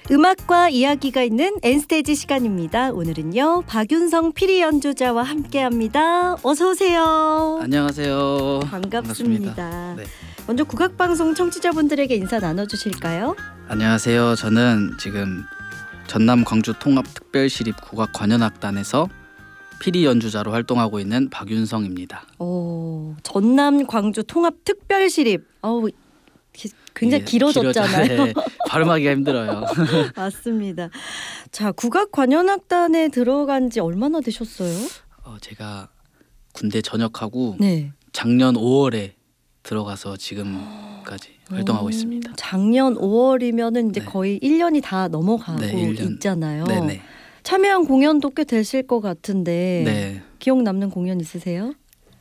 음악과 이야기가 있는 N스테이지 시간입니다. 오늘은요 박윤성 피리 연주자와 함께합니다. 어서 오세요. 안녕하세요. 반갑습니다. 네. 먼저 국악방송 청취자분들에게 인사 나눠주실까요? 안녕하세요. 저는 지금 전남 광주 통합특별시립 국악관현악단에서 피리 연주자로 활동하고 있는 박윤성입니다. 오, 전남 광주 통합특별시립. 굉장히 길어졌잖아요. 네, 발음하기가 힘들어요. 맞습니다. 자, 국악관현악단에 들어간 지 얼마나 되셨어요? 제가 군대 전역하고 네. 작년 5월에 들어가서 지금까지 활동하고 있습니다. 작년 5월이면은 이제 네. 거의 1년이 다 넘어가고 네, 1년. 있잖아요. 네네. 참여한 공연도 꽤 되실 것 같은데 네. 기억 남는 공연 있으세요?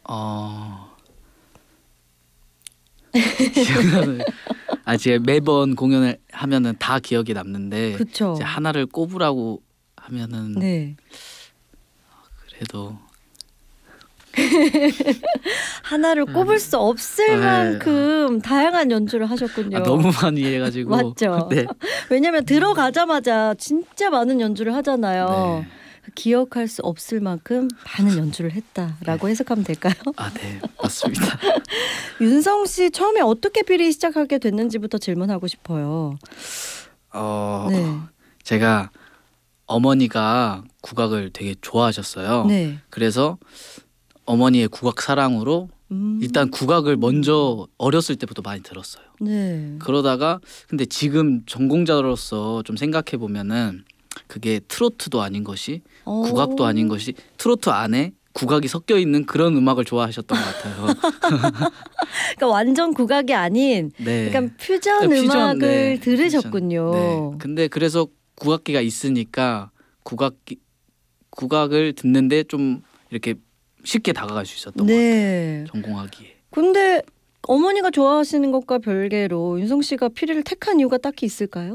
기억나는. 제가 매번 공연을 하면은 다 기억이 남는데 그쵸. 이제 하나를 꼽으라고 하면은 네. 그래도 하나를 꼽을 수 없을 네. 만큼 다양한 연주를 하셨군요. 너무 많이 해가지고 맞죠? 네. 왜냐면 들어가자마자 진짜 많은 연주를 하잖아요. 네. 기억할 수 없을 만큼 많은 연주를 했다라고 해석하면 될까요? 네, 맞습니다. 윤성 씨 처음에 어떻게 피리 시작하게 됐는지부터 질문하고 싶어요. 네. 제가 어머니가 국악을 되게 좋아하셨어요. 네. 그래서 어머니의 국악 사랑으로 일단 국악을 먼저 어렸을 때부터 많이 들었어요. 네. 그러다가 근데 지금 전공자로서 좀 생각해 보면은 그게 트로트도 아닌 것이 국악도 아닌 것이 트로트 안에 국악이 섞여 있는 그런 음악을 좋아하셨던 것 같아요. 그러니까 완전 국악이 아닌 네. 약간 퓨전 퓨전, 음악을 네. 들으셨군요. 네. 근데 그래서 국악기가 있으니까 국악을 듣는데 좀 이렇게 쉽게 다가갈 수 있었던 것 같아요. 전공하기에. 근데 어머니가 좋아하시는 것과 별개로 윤성 씨가 피리를 택한 이유가 딱히 있을까요?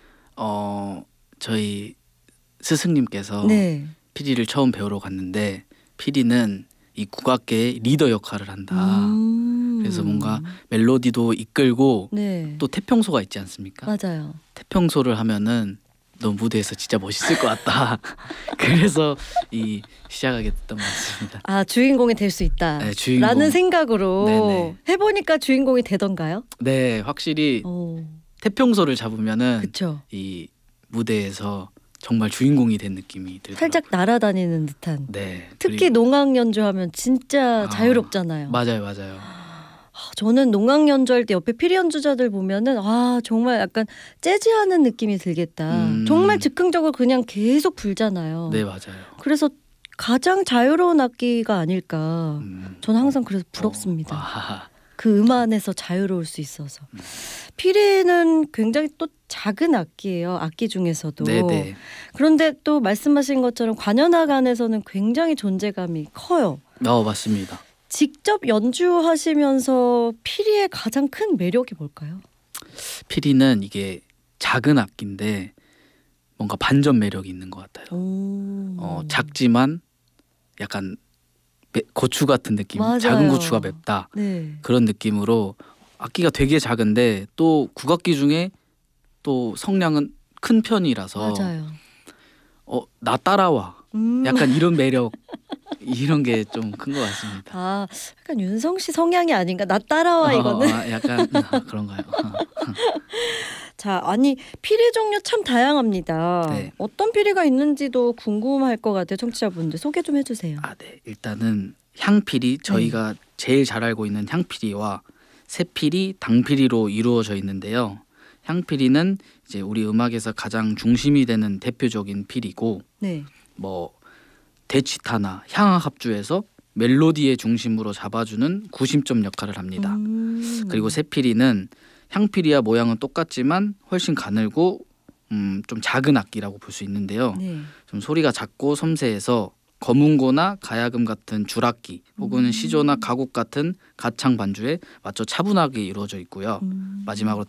저희 스승님께서 네. 피리를 처음 배우러 갔는데 피리는 이 국악계의 리더 역할을 한다. 그래서 뭔가 멜로디도 이끌고 네. 또 태평소가 있지 않습니까? 맞아요. 태평소를 하면은 너 무대에서 진짜 멋있을 것 같다. 그래서 시작하게 됐던 것 같습니다. 주인공이 될 수 있다. 네, 주인공. 라는 생각으로 네네. 해보니까 주인공이 되던가요? 네, 확실히 태평소를 잡으면은 그쵸. 이 무대에서 정말 주인공이 된 느낌이 들더라고요. 살짝 날아다니는 듯한. 네. 특히 농악 연주하면 진짜 자유롭잖아요. 맞아요. 저는 농악 연주할 때 옆에 피리 연주자들 보면은 정말 약간 재즈하는 느낌이 들겠다. 정말 즉흥적으로 그냥 계속 불잖아요. 네, 맞아요. 그래서 가장 자유로운 악기가 아닐까. 저는 항상 그래서 부럽습니다. 그 안에서 자유로울 수 있어서. 피리는 굉장히 또 작은 악기예요. 악기 중에서도. 네네. 그런데 또 말씀하신 것처럼 관현악 안에서는 굉장히 존재감이 커요. 맞습니다. 직접 연주하시면서 피리의 가장 큰 매력이 뭘까요? 피리는 이게 작은 악기인데 뭔가 반전 매력이 있는 것 같아요. 작지만 약간 고추 같은 느낌. 맞아요. 작은 고추가 맵다. 네. 그런 느낌으로 악기가 되게 작은데 또 국악기 중에 또 성량은 큰 편이라서 맞아요. 나 따라와. 약간 이런 매력 이런 게 좀 큰 것 같습니다. 약간 윤성 씨 성향이 아닌가? 나 따라와 이거는. 약간 그런가요? 자, 피리 종류 참 다양합니다. 네. 어떤 피리가 있는지도 궁금할 것 같아요. 청취자분들 소개 좀 해주세요. 네. 일단은 향피리 저희가 제일 잘 알고 있는 향피리와 새피리, 당피리로 이루어져 있는데요. 향피리는 이제 우리 음악에서 가장 중심이 되는 대표적인 피리고 네. 대치타나 향악 합주에서 멜로디의 중심으로 잡아주는 구심점 역할을 합니다. 그리고 새피리는 향피리와 모양은 똑같지만 훨씬 가늘고 좀 작은 악기라고 볼 수 있는데요. 네. 좀 소리가 작고 섬세해서 거문고나 가야금 같은 줄악기 혹은 시조나 가곡 같은 가창 반주에 맞춰 차분하게 이루어져 있고요. 마지막으로